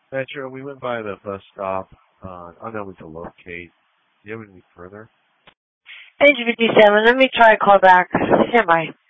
Metro, we went by the bus stop on our way to locate. Do you have anything further? Engine 57, let me try a call back. Stand by.